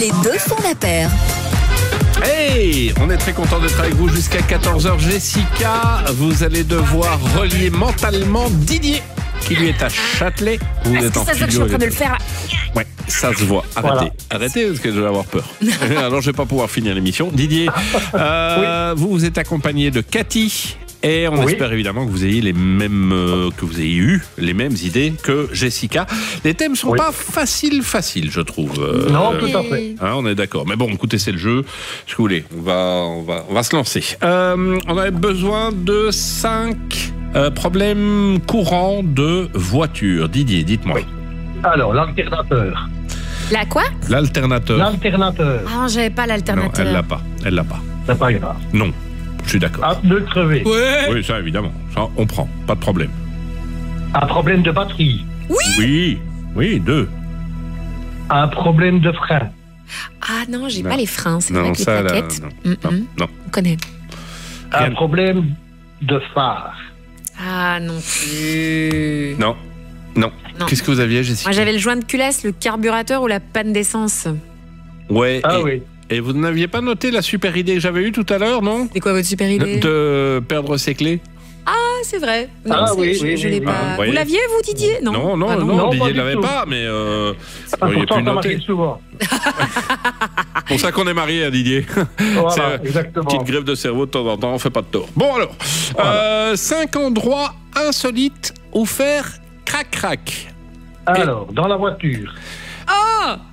Les deux font la paire. Hey, on est très content d'être avec vous jusqu'à 14h. Jessica, vous allez devoir relier mentalement Didier, qui lui est à Châtelet. Vous êtes en ça se voit que je suis en train de le faire. Ouais, ça se voit. Arrêtez, Voilà. arrêtez parce que je vais avoir peur. Alors je vais pas pouvoir finir l'émission. Didier, vous êtes accompagné de Cathy. Et on espère évidemment que vous ayez les mêmes, que vous ayez eu les mêmes idées que Jessica. Les thèmes sont pas faciles, je trouve. Non, tout à fait. Hein, on est d'accord. Mais bon, écoutez, c'est le jeu. Ce que vous voulez, on va se lancer. On avait besoin de 5 problèmes courants de voiture. Didier, dites-moi. Oui. Alors, l'alternateur. La quoi? L'alternateur. L'alternateur. Ah, j'avais pas Non, l'alternateur. elle l'a pas. Elle l'a pas. C'est pas grave. Non, je suis d'accord. Un pneu crevé. Ouais. Oui, ça évidemment. Ça, on prend. Pas de problème. Un problème de batterie. Oui, 2. Un problème de frein. Ah non, j'ai Non. pas les freins, c'est Non, vrai que les ça, là, plaquettes. non. Non. On connaît. Rien. Un problème de phare. Ah non plus. Non. Non. Qu'est-ce que vous aviez, Jessica? Moi j'avais le joint de culasse, le carburateur ou la panne d'essence. Ouais. Ah et, oui. et vous n'aviez pas noté la super idée que j'avais eue tout à l'heure, non? C'est quoi votre super idée? De perdre ses clés? Ah, c'est vrai. Non, Ah oui, je oui, l'ai oui, pas. oui. Vous Vous voyez l'aviez, vous, Didier? Non. Non, Ah, Non, Didier pas ne du l'avait tout. pas, mais vous Pourtant, auriez pu ça noter. m'arrive souvent. C'est pour ça qu'on est mariés, à Didier. Voilà, C'est exactement. petite grève de cerveau de temps en temps, on fait pas de tort. Bon alors, Voilà. 5 endroits insolites où faire crac-crac. Alors, dans la voiture. Ah